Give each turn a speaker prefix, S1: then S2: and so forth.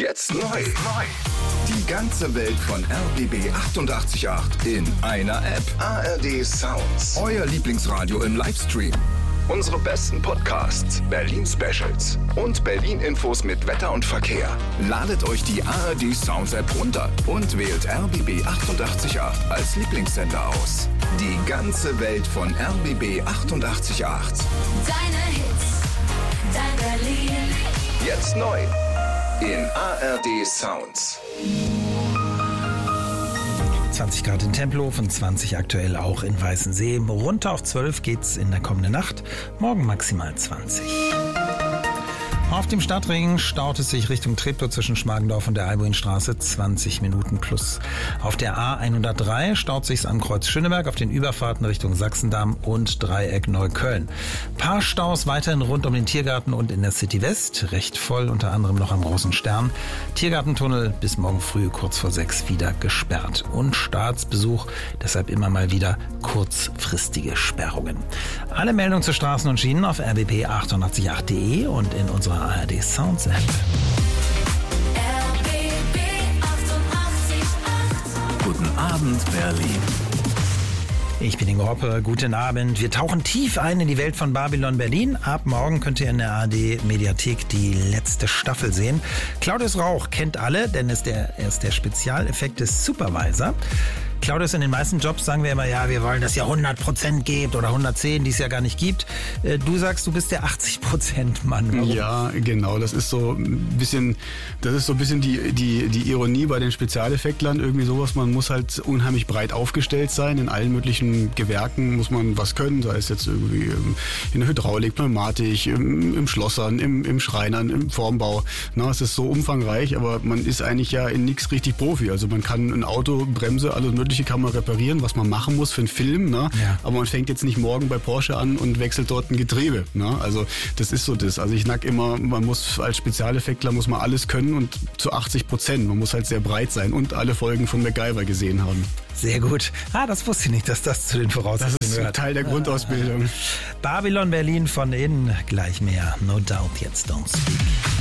S1: Jetzt neu. Die ganze Welt von RBB 888 in einer App. ARD Sounds. Euer Lieblingsradio im Livestream. Unsere besten Podcasts, Berlin-Specials und Berlin-Infos mit Wetter und Verkehr. Ladet euch die ARD Sounds App runter und wählt RBB 888 als Lieblingssender aus. Die ganze Welt von RBB 888.
S2: Deine Hits, dein Berlin.
S1: Jetzt neu in ARD Sounds.
S3: 20 Grad in Tempelhof und 20 aktuell auch in Weißensee. Runter auf 12 geht's in der kommenden Nacht. Morgen maximal 20. Auf dem Stadtring staut es sich Richtung Treptow zwischen Schmargendorf und der Albuinstraße 20 Minuten plus. Auf der A103 staut sich's am Kreuz Schöneberg auf den Überfahrten Richtung Sachsendamm und Dreieck Neukölln. Paar Staus weiterhin rund um den Tiergarten und in der City West. Recht voll, unter anderem noch am Großen Stern. Tiergartentunnel bis morgen früh kurz vor 6 wieder gesperrt. Und Staatsbesuch, deshalb immer mal wieder kurzfristige Sperrungen. Alle Meldungen zu Straßen und Schienen auf rbb888.de und in unserer ARD Sounds App.
S2: RBB 888.
S1: Guten Abend, Berlin.
S3: Ich bin Ingo Hoppe, guten Abend. Wir tauchen tief ein in die Welt von Babylon Berlin. Ab morgen könnt ihr in der ARD Mediathek die letzte Staffel sehen. Claudius Rauch kennt alle, denn er ist der Spezialeffekte Supervisor. Claudius, in den meisten Jobs sagen wir immer, ja, wir wollen, dass ihr 100% gebt oder 110, die es ja gar nicht gibt. Du sagst, du bist der 80%-Mann. Warum?
S4: Ja, genau. Das ist so ein bisschen die Ironie bei den Spezialeffektlern. Irgendwie sowas. Man muss halt unheimlich breit aufgestellt sein. In allen möglichen Gewerken muss man was können. Sei es jetzt irgendwie in der Hydraulik, Pneumatik, im Schlossern, im Schreinern, im Formbau. Na, es ist so umfangreich, aber man ist eigentlich ja in nichts richtig Profi. Also man kann ein Auto, Bremse, alles mögliche kann man reparieren, was man machen muss für einen Film, ne? Ja. Aber man fängt jetzt nicht morgen bei Porsche an und wechselt dort ein Getriebe, ne? Also das ist so das. Also ich sag immer, man muss als Spezialeffektler muss man alles können und zu 80%. Man muss halt sehr breit sein und alle Folgen von MacGyver gesehen haben.
S3: Sehr gut. Das wusste ich nicht, dass das zu den Voraussetzungen
S4: gehört. Das ist Teil der Grundausbildung.
S3: Babylon Berlin von innen, gleich mehr. No doubt, jetzt don't speak.